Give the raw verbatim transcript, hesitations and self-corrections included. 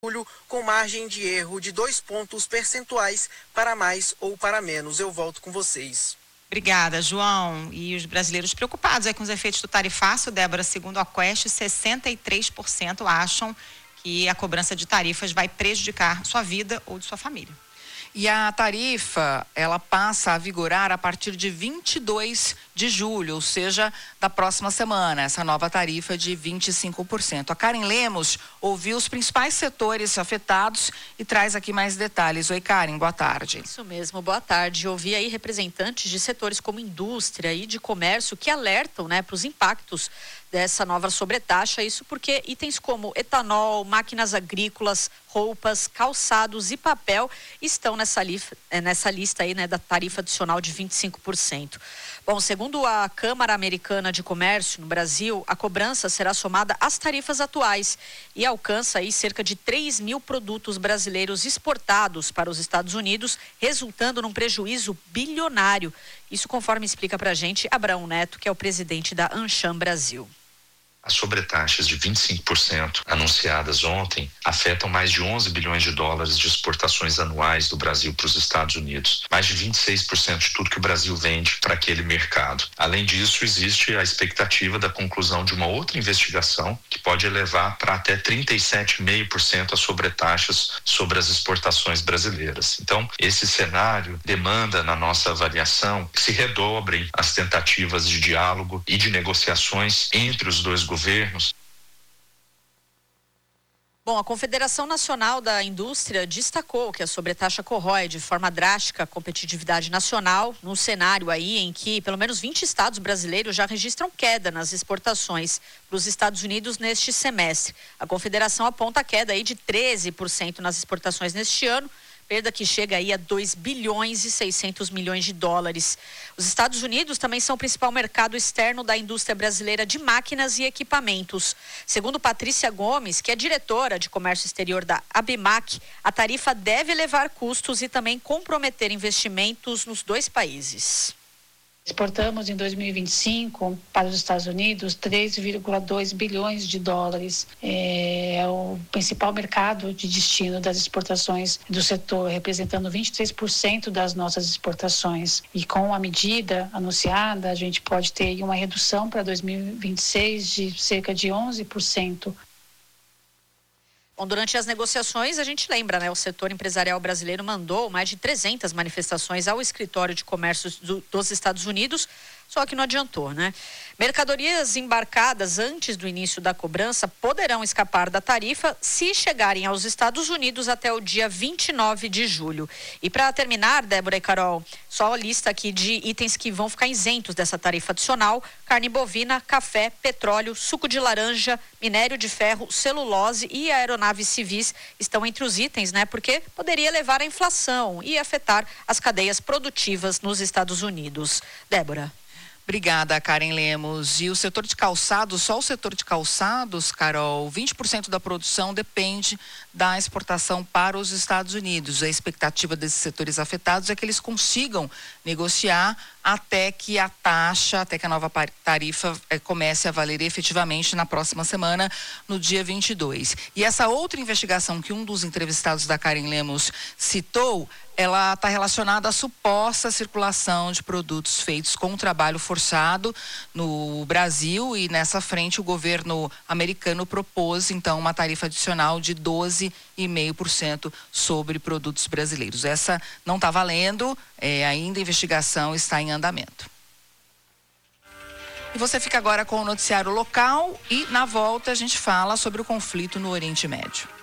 com margem de erro de dois pontos percentuais para mais ou para menos. Eu volto com vocês. Obrigada, João. E os brasileiros preocupados aí com os efeitos do tarifaço, Débora, segundo a Quest, sessenta e três por cento acham que a cobrança de tarifas vai prejudicar sua vida ou de sua família. E a tarifa, ela passa a vigorar a partir de vinte e dois de julho, ou seja, da próxima semana, essa nova tarifa de vinte e cinco por cento. A Karen Lemos ouviu os principais setores afetados e traz aqui mais detalhes. Oi, Karen, boa tarde. Isso mesmo, boa tarde. Ouvi aí representantes de setores como indústria e de comércio que alertam, né, para os impactos dessa nova sobretaxa, isso porque itens como etanol, máquinas agrícolas, roupas, calçados e papel estão nessa, li nessa lista aí, né, da tarifa adicional de vinte e cinco por cento. Bom, segundo a Câmara Americana de Comércio no Brasil, a cobrança será somada às tarifas atuais e alcança aí cerca de três mil produtos brasileiros exportados para os Estados Unidos, resultando num prejuízo bilionário. Isso conforme explica pra gente Abraão Neto, que é o presidente da Ancham Brasil. As sobretaxas de vinte e cinco por cento anunciadas ontem afetam mais de onze bilhões de dólares de exportações anuais do Brasil para os Estados Unidos, mais de vinte e seis por cento de tudo que o Brasil vende para aquele mercado. Além disso, existe a expectativa da conclusão de uma outra investigação que pode elevar para até trinta e sete vírgula cinco por cento as sobretaxas sobre as exportações brasileiras. Então, esse cenário demanda, na nossa avaliação, que se redobrem as tentativas de diálogo e de negociações entre os dois governos. Bom, a Confederação Nacional da Indústria destacou que a sobretaxa corrói de forma drástica a competitividade nacional, num cenário aí em que pelo menos vinte estados brasileiros já registram queda nas exportações para os Estados Unidos neste semestre. A Confederação aponta a queda aí de treze por cento nas exportações neste ano, perda que chega aí a dois bilhões e seiscentos milhões de dólares. Os Estados Unidos também são o principal mercado externo da indústria brasileira de máquinas e equipamentos. Segundo Patrícia Gomes, que é diretora de comércio exterior da ABMAC, a tarifa deve elevar custos e também comprometer investimentos nos dois países. Exportamos em dois mil e vinte e cinco para os Estados Unidos três vírgula dois bilhões de dólares. É o principal mercado de destino das exportações do setor, representando vinte e três por cento das nossas exportações. E com a medida anunciada, a gente pode ter uma redução para dois mil e vinte e seis de cerca de onze por cento. Bom, durante as negociações, a gente lembra, né? O setor empresarial brasileiro mandou mais de trezentas manifestações ao escritório de comércio do, dos Estados Unidos, só que não adiantou, né? Mercadorias embarcadas antes do início da cobrança poderão escapar da tarifa se chegarem aos Estados Unidos até o dia vinte e nove de julho. E para terminar, Débora e Carol, só a lista aqui de itens que vão ficar isentos dessa tarifa adicional: carne bovina, café, petróleo, suco de laranja, minério de ferro, celulose e aeronaves civis estão entre os itens, né? Porque poderia levar à inflação e afetar as cadeias produtivas nos Estados Unidos. Débora. Obrigada, Karen Lemos. E o setor de calçados, só o setor de calçados, Carol, vinte por cento da produção depende da exportação para os Estados Unidos. A expectativa desses setores afetados é que eles consigam negociar até que a taxa, até que a nova tarifa eh, comece a valer efetivamente na próxima semana, no dia vinte e dois. E essa outra investigação que um dos entrevistados da Karen Lemos citou, ela está relacionada à suposta circulação de produtos feitos com trabalho forçado no Brasil, e nessa frente o governo americano propôs então uma tarifa adicional de doze vírgula cinco por cento sobre produtos brasileiros. Essa não está valendo, é, ainda a investigação está em andamento. E você fica agora com o noticiário local e na volta a gente fala sobre o conflito no Oriente Médio.